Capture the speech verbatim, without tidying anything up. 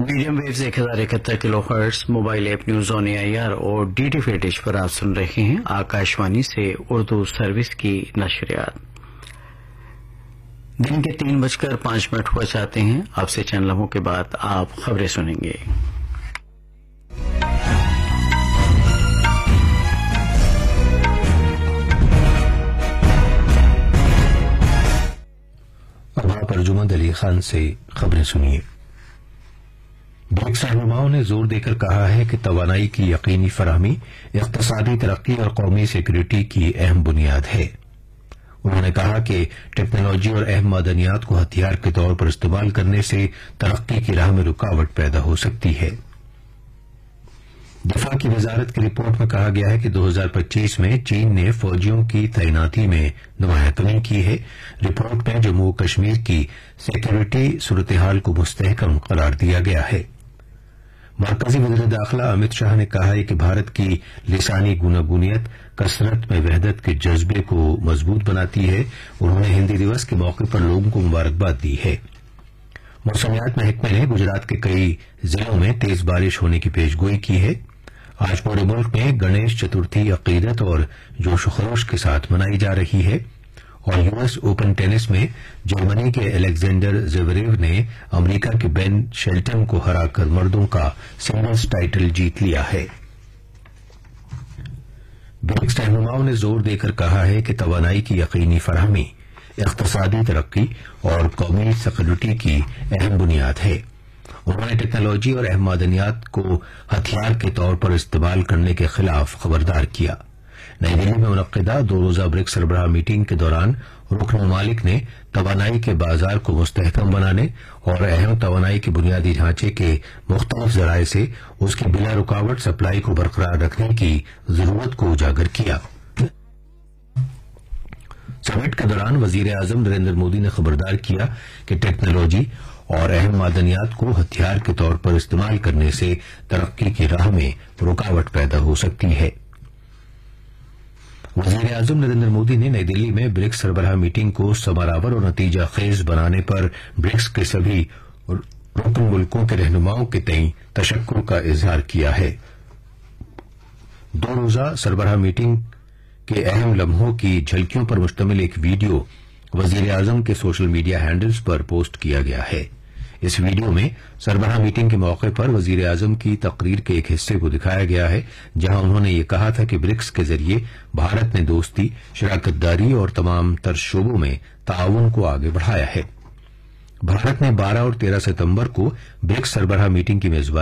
Medium views ایک ہزار اکہتر کلو hertz mobile app news on a I R اور ڈی ٹی فیٹیج پر آپ سن رہے ہیں آکاشوانی سے اردو سروس کی نشریات۔ دن کے تین بج کر پانچ منٹ ہوا چاہتے ہیں، اب سے چند لمحوں کے بعد آپ خبریں سنیں گے۔ اب آپ ارجمند علی خان سے خبریں سنیے۔ برکس رہنماؤں نے زور دے کر کہا ہے کہ توانائی کی یقینی فراہمی اقتصادی ترقی اور قومی سیکورٹی کی اہم بنیاد ہے۔ انہوں نے کہا کہ ٹیکنالوجی اور اہم معدنیات کو ہتھیار کے طور پر استعمال کرنے سے ترقی کی راہ میں رکاوٹ پیدا ہو سکتی ہے۔ دفاع کی وزارت کی رپورٹ میں کہا گیا ہے کہ دو ہزار پچیس میں چین نے فوجیوں کی تعیناتی میں نمایاں کمی کی ہے۔ رپورٹ میں جموں و کشمیر کی سیکورٹی صورتحال کو مستحکم قرار دیا گیا ہے۔ مرکزی وزیر داخلہ امت شاہ نے کہا ہے کہ بھارت کی لسانی گوناگونیت کثرت میں وحدت کے جذبے کو مضبوط بناتی ہے۔ انہوں نے ہندی دیوس کے موقع پر لوگوں کو مبارکباد دی ہے۔ موسمیات محکمے نے گجرات کے کئی ضلعوں میں تیز بارش ہونے کی پیشگوئی کی ہے۔ آج پورے ملک میں گنیش چترتھی عقیدت اور جوش و خروش کے ساتھ منائی جا رہی ہے، اور یو ایس اوپن ٹینس میں جرمنی کے الیگزینڈر زیوریو نے امریکہ کے بین شیلٹن کو ہرا کر مردوں کا سنگلز ٹائٹل جیت لیا ہے۔ برکس رہنماؤں نے زور دے کر کہا ہے کہ توانائی کی یقینی فراہمی اقتصادی ترقی اور قومی سیکورٹی کی اہم بنیاد ہے۔ انہوں نے ٹیکنالوجی اور اہم معدنیات کو ہتھیار کے طور پر استعمال کرنے کے خلاف خبردار کیا۔ نئی دہلی میں منعقدہ دو روزہ برکس سربراہ میٹنگ کے دوران رکن ممالک نے توانائی کے بازار کو مستحکم بنانے اور اہم توانائی کے بنیادی ڈھانچے کے مختلف ذرائع سے اس کی بلا رکاوٹ سپلائی کو برقرار رکھنے کی ضرورت کو اجاگر کیا۔ سمٹ کے دوران وزیر اعظم نریندر مودی نے خبردار کیا کہ ٹیکنالوجی اور اہم معدنیات کو ہتھیار کے طور پر استعمال کرنے سے ترقی کی راہ میں رکاوٹ پیدا ہو سکتی ہے۔ وزیر اعظم نریندر مودی نے نئی دہلی میں برکس سربراہ میٹنگ کو ثمرآور اور نتیجہ خیز بنانے پر برکس کے سبھی رکن ملکوں کے رہنماؤں کے تئیں تشکر کا اظہار کیا ہے۔ دو روزہ سربراہ میٹنگ کے اہم لمحوں کی جھلکیوں پر مشتمل ایک ویڈیو وزیر اعظم کے سوشل میڈیا ہینڈلز پر پوسٹ کیا گیا ہے۔ اس ویڈیو میں سربراہ میٹنگ کے موقع پر وزیر اعظم کی تقریر کے ایک حصے کو دکھایا گیا ہے، جہاں انہوں نے یہ کہا تھا کہ برکس کے ذریعے بھارت نے دوستی، شراکت داری اور تمام تر شعبوں میں تعاون کو آگے بڑھایا ہے۔ بھارت نے بارہ اور تیرہ ستمبر کو برکس سربراہ میٹنگ کی میزبانی